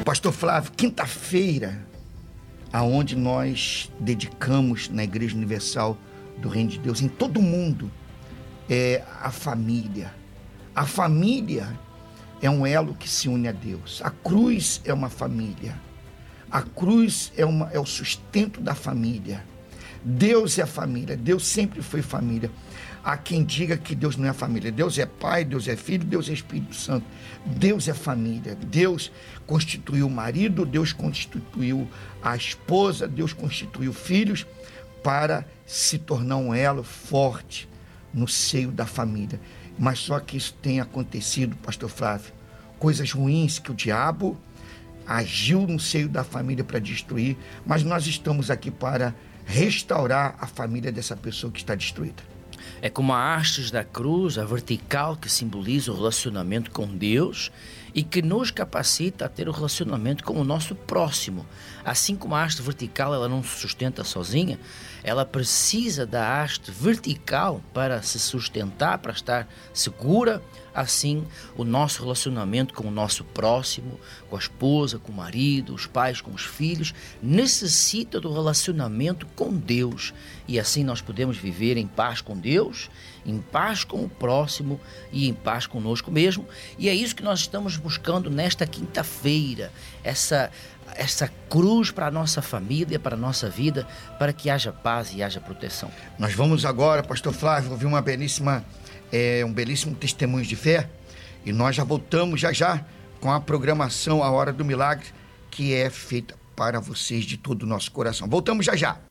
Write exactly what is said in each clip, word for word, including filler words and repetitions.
Pastor Flávio, quinta-feira, aonde nós dedicamos na Igreja Universal do Reino de Deus, em todo o mundo, é a família. A família é um elo que se une a Deus. A cruz é uma família. A cruz é, uma, é o sustento da família. Deus é a família. Deus sempre foi família. Há quem diga que Deus não é família. Deus é Pai, Deus é Filho, Deus é Espírito Santo. Deus é família. Deus constituiu o marido, Deus constituiu a esposa, Deus constituiu filhos para se tornar um elo forte no seio da família. Mas só que isso tem acontecido, pastor Flávio, coisas ruins que o diabo agiu no seio da família para destruir, mas nós estamos aqui para restaurar a família dessa pessoa que está destruída. É como a hastes da cruz, a vertical, que simboliza o relacionamento com Deus e que nos capacita a ter o relacionamento com o nosso próximo. Assim como a haste vertical ela não se sustenta sozinha, ela precisa da haste vertical para se sustentar, para estar segura. Assim, o nosso relacionamento com o nosso próximo, com a esposa, com o marido, os pais, com os filhos, necessita do relacionamento com Deus. E assim nós podemos viver em paz com Deus, em paz com o próximo e em paz conosco mesmo. E é isso que nós estamos buscando nesta quinta-feira, essa, essa cruz para a nossa família, para a nossa vida, para que haja paz e haja proteção. Nós vamos agora, pastor Flávio, ouvir uma belíssima... É um belíssimo testemunho de fé, e nós já voltamos já já com a programação A Hora do Milagre, que é feita para vocês de todo o nosso coração. Voltamos já já.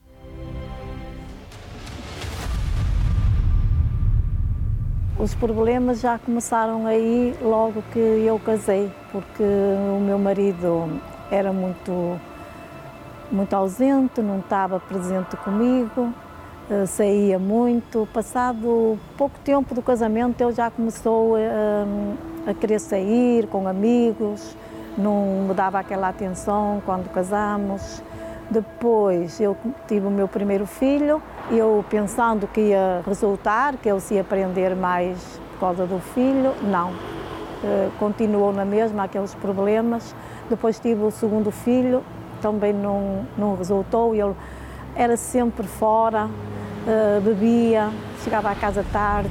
Os problemas já começaram aí logo que eu casei, porque o meu marido era muito, muito ausente, não estava presente comigo. Uh, saía muito. Passado pouco tempo do casamento, ele já começou uh, a querer sair com amigos, não me dava aquela atenção quando casamos. Depois eu tive o meu primeiro filho, eu pensando que ia resultar, que ele se ia aprender mais por causa do filho, não. Uh, continuou na mesma, aqueles problemas. Depois tive o segundo filho, também não, não resultou, ele era sempre fora, uh, bebia, chegava à casa tarde.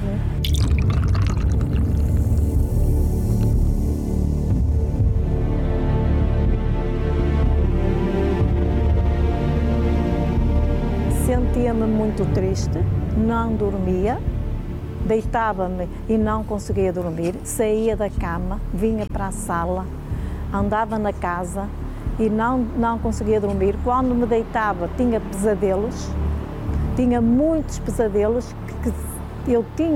Sentia-me muito triste, não dormia, deitava-me e não conseguia dormir, saía da cama, vinha para a sala, andava na casa e não, não conseguia dormir. Quando me deitava, tinha pesadelos, tinha muitos pesadelos que, que eu tinha